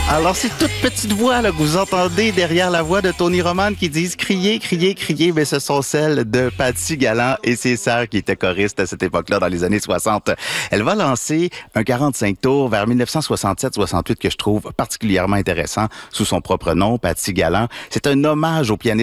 Alors, c'est toute petite voix là, que vous entendez derrière la voix de Tony Roman qui disent « Criez, criez, criez », mais ce sont celles de Patsy Galland et ses sœurs qui étaient choristes à cette époque-là, dans les années 60. Elle va lancer un 45 tours vers 1967-68 que je trouve particulièrement intéressant sous son propre nom, Patsy Galland. C'est un hommage au pianiste